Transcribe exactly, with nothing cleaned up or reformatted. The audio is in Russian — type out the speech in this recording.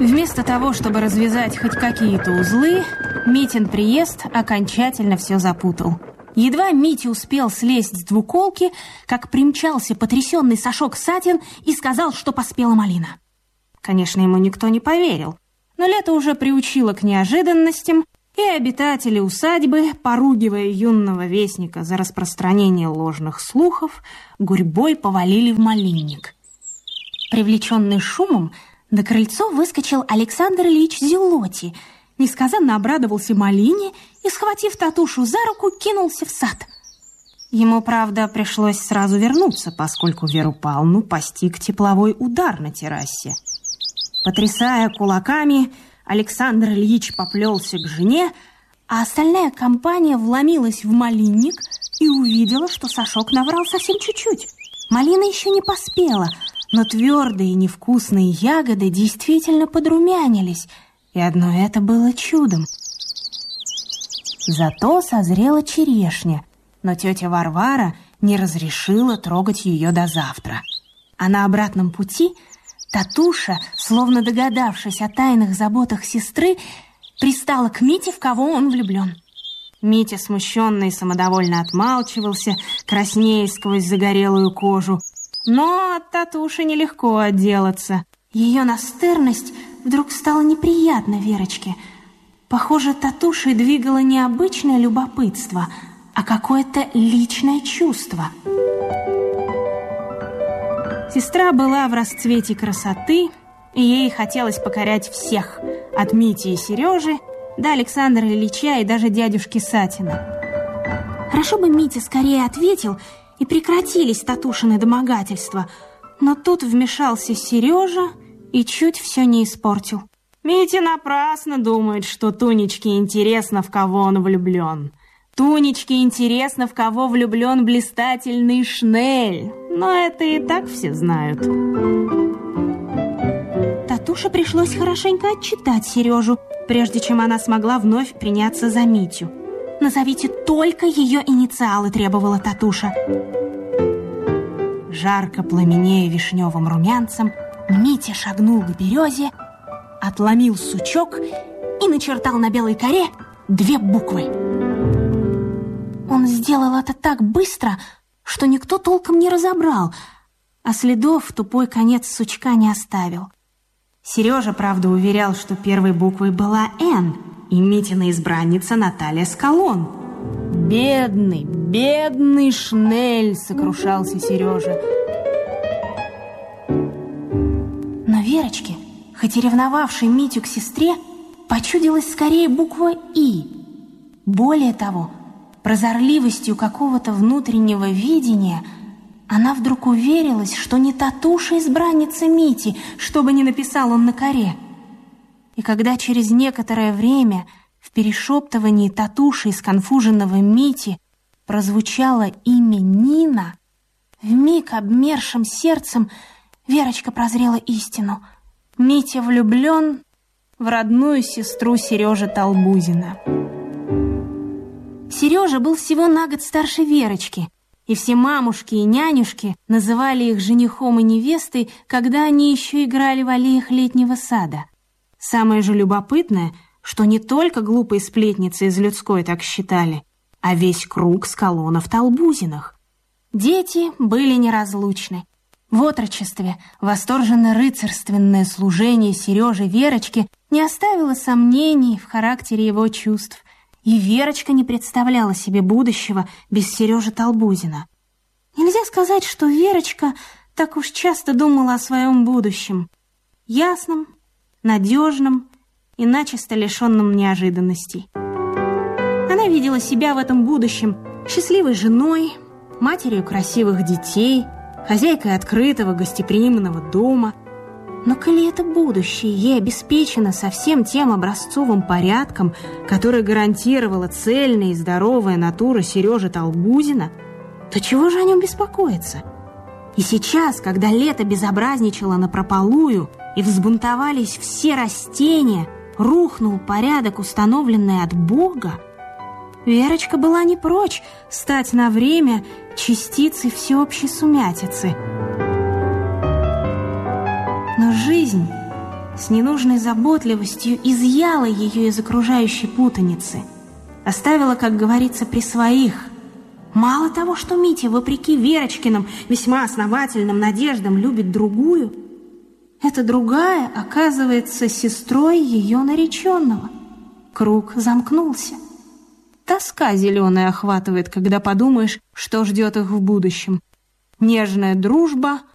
Вместо того, чтобы развязать хоть какие-то узлы, Митин приезд окончательно все запутал. Едва Митя успел слезть с двуколки, как примчался потрясенный Сашок Сатин и сказал, что поспела малина. Конечно, ему никто не поверил, но лето уже приучило к неожиданностям, и обитатели усадьбы, поругивая юного вестника за распространение ложных слухов, гурьбой повалили в малинник. Привлеченный шумом, на крыльцо выскочил Александр Ильич Зелотий, несказанно обрадовался малине и, схватив Татушу за руку, кинулся в сад. Ему, правда, пришлось сразу вернуться, поскольку Веру Павловну постиг тепловой удар на террасе. Потрясая кулаками, Александр Ильич поплелся к жене, а остальная компания вломилась в малинник и увидела, что Сашок наврал совсем чуть-чуть. Малина еще не поспела, но твердые невкусные ягоды действительно подрумянились, и одно это было чудом. Зато созрела черешня, но тетя Варвара не разрешила трогать ее до завтра. А на обратном пути Татуша, словно догадавшись о тайных заботах сестры, пристала к Мите, в кого он влюблен. Митя, смущенно и самодовольно отмалчивался, краснея сквозь загорелую кожу. Но от Татуши нелегко отделаться. Ее настырность вдруг стала неприятна Верочке. Похоже, Татушей двигало не обычное любопытство, а какое-то личное чувство. Сестра была в расцвете красоты, и ей хотелось покорять всех, от Мити и Сережи до Александра Ильича и даже дядюшки Сатина. Хорошо бы Митя скорее ответил, и прекратились Татушины домогательства, но тут вмешался Сережа и чуть все не испортил. Митя напрасно думает, что Тунечке интересно, в кого он влюблен. Тунечке интересно, в кого влюблен блистательный Шнель, но это и так все знают. Татуше пришлось хорошенько отчитать Сережу, прежде чем она смогла вновь приняться за Митю. «Назовите только ее инициалы», — требовала Татуша. Жарко пламенея вишневым румянцем, Митя шагнул к березе, отломил сучок и начертал на белой коре две буквы. Он сделал это так быстро, что никто толком не разобрал, а следов тупой конец сучка не оставил. Сережа, правда, уверял, что первой буквой была «Н», и Митина избранница Наталья Скалон. «Бедный, бедный Шнель!» — сокрушался Сережа. Но Верочке, хоть и ревновавшей Митю к сестре, почудилась скорее буква «И». Более того, прозорливостью какого-то внутреннего видения она вдруг уверилась, что не Татуша избранница Мити, что бы ни написал он на коре. И когда через некоторое время в перешептывании Татуши и сконфуженного Мити прозвучало имя Нина, вмиг обмершим сердцем Верочка прозрела истину. Митя влюблен в родную сестру Сережи Толбузина. Сережа был всего на год старше Верочки, и все мамушки и нянюшки называли их женихом и невестой, когда они еще играли в аллеях летнего сада. Самое же любопытное, что не только глупые сплетницы из людской так считали, а весь круг Скалонов-Толбузиных. Дети были неразлучны. В отрочестве восторженно-рыцарственное служение Сережи Верочке не оставило сомнений в характере его чувств, и Верочка не представляла себе будущего без Сережи Толбузина. Нельзя сказать, что Верочка так уж часто думала о своем будущем. Ясном, надежном и начисто лишенном неожиданностей. Она видела себя в этом будущем счастливой женой, матерью красивых детей, хозяйкой открытого гостеприимного дома. Но коли это будущее ей обеспечено со всем тем образцовым порядком, который гарантировала цельная и здоровая натура Сережи Толбузина, то чего же о нем беспокоиться? И сейчас, когда лето безобразничало напропалую и взбунтовались все растения, рухнул порядок, установленный от Бога, Верочка была не прочь стать на время частицей всеобщей сумятицы. Но жизнь с ненужной заботливостью изъяла ее из окружающей путаницы, оставила, как говорится, при своих. Мало того, что Митя, вопреки Верочкиным весьма основательным надеждам, любит другую, эта другая оказывается сестрой ее нареченного. Круг замкнулся. Тоска зеленая охватывает, когда подумаешь, что ждет их в будущем. Нежная дружба